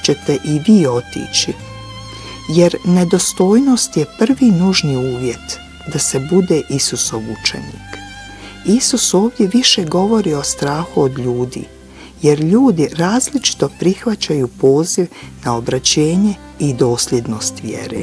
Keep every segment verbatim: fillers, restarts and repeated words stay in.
ćete i vi otići, jer nedostojnost je prvi nužni uvjet da se bude Isusov učenik. Isus ovdje više govori o strahu od ljudi, jer ljudi različito prihvaćaju poziv na obraćenje i dosljednost vjere.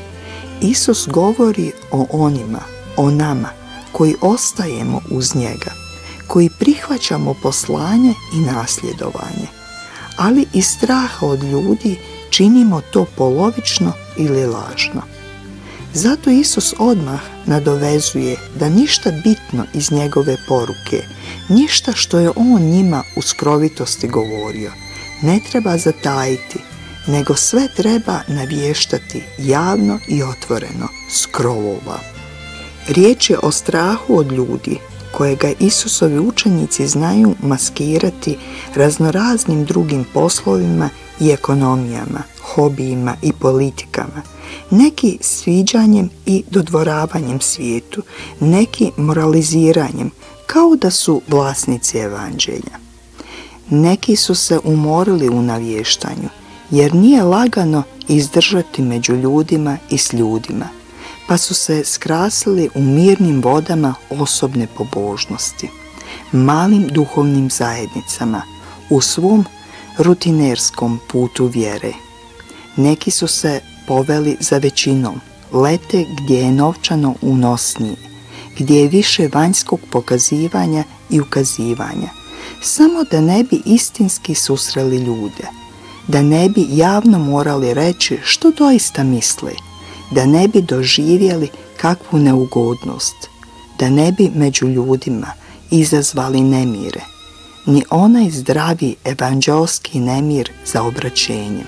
Isus govori o onima, o nama, koji ostajemo uz njega, koji prihvaćamo poslanje i nasljedovanje, ali iz straha od ljudi činimo to polovično ili lažno. Zato Isus odmah nadovezuje da ništa bitno iz njegove poruke, ništa što je on njima u skrovitosti govorio, ne treba zatajiti, nego sve treba navještati javno i otvoreno s krovova. Riječ je o strahu od ljudi, kojega Isusovi učenici znaju maskirati raznoraznim drugim poslovima i ekonomijama, hobijima i politikama, neki sviđanjem i dodvoravanjem svijetu, neki moraliziranjem, kao da su vlasnici evanđelja. Neki su se umorili u navještanju, jer nije lagano izdržati među ljudima i s ljudima, pa su se skrasili u mirnim vodama osobne pobožnosti, malim duhovnim zajednicama, u svom rutinerskom putu vjere. Neki su se poveli za većinom, lete gdje je novčano unosnije, gdje je više vanjskog pokazivanja i ukazivanja, samo da ne bi istinski susreli ljude, da ne bi javno morali reći što doista misle, da ne bi doživjeli kakvu neugodnost, da ne bi među ljudima izazvali nemire, ni onaj zdravi evanđelski nemir za obraćenjem.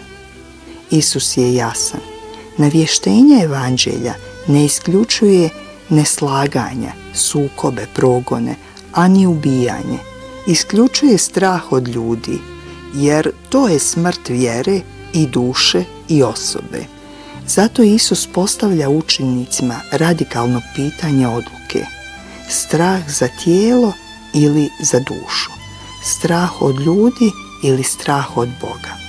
Isus je jasan. Navještenje evanđelja ne isključuje neslaganja, sukobe, progone, ani ubijanje. Isključuje strah od ljudi, jer to je smrt vjere i duše i osobe. Zato Isus postavlja učenicima radikalno pitanje odluke. Strah za tijelo ili za dušu? Strah od ljudi ili strah od Boga?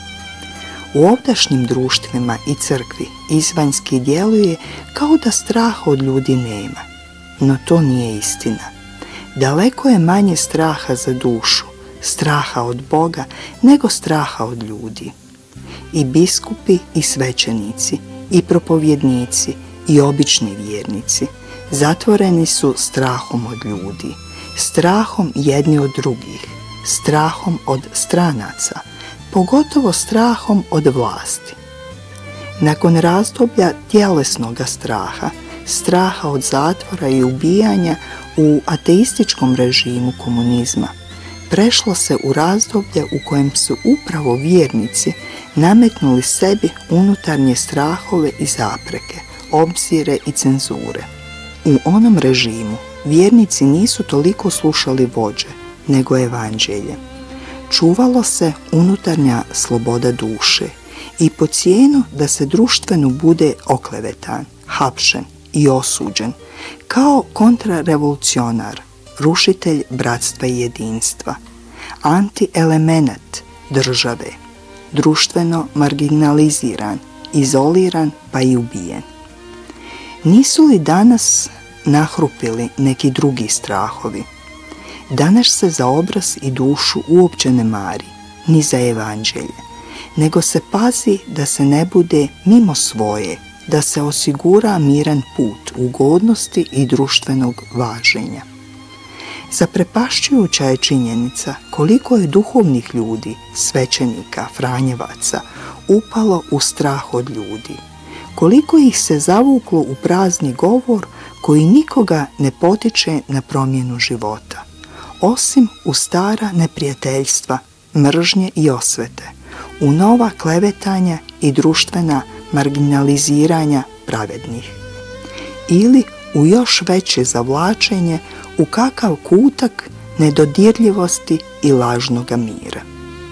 U ovdašnjim društvima i crkvi izvanjski djeluje kao da straha od ljudi nema, no to nije istina. Daleko je manje straha za dušu, straha od Boga, nego straha od ljudi. I biskupi i svećenici, i propovjednici, i obični vjernici zatvoreni su strahom od ljudi, strahom jedni od drugih, strahom od stranaca, pogotovo strahom od vlasti. Nakon razdoblja tjelesnog straha, straha od zatvora i ubijanja u ateističkom režimu komunizma, prešlo se u razdoblje u kojem su upravo vjernici nametnuli sebi unutarnje strahove i zapreke, obzire i cenzure. U onom režimu vjernici nisu toliko slušali vođe, nego evanđelje. Čuvalo se unutarnja sloboda duše i po cijenu da se društveno bude oklevetan, hapšen i osuđen, kao kontrarevolucionar, rušitelj bratstva i jedinstva, anti-elemenat države, društveno marginaliziran, izoliran pa i ubijen. Nisu li danas nahrupili neki drugi strahovi? Danas se za obraz i dušu uopće ne mari, ni za evanđelje, nego se pazi da se ne bude mimo svoje, da se osigura miran put ugodnosti i društvenog važenja. Zaprepašćujuća je činjenica koliko je duhovnih ljudi, svećenika, franjevaca, upalo u strah od ljudi, koliko ih se zavuklo u prazni govor koji nikoga ne potiče na promjenu života, osim u stara neprijateljstva, mržnje i osvete, u nova klevetanja i društvena marginaliziranja pravednih, ili u još veće zavlačenje u kakav kutak nedodirljivosti i lažnoga mira.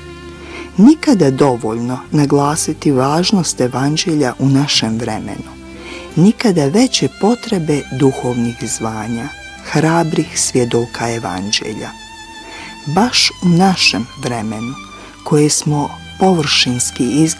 Nikada dovoljno naglasiti važnost evanđelja u našem vremenu, nikada veće potrebe duhovnih zvanja, hrabrih svjedoka evanđelja. Baš u našem vremenu, koje smo površinski izgledali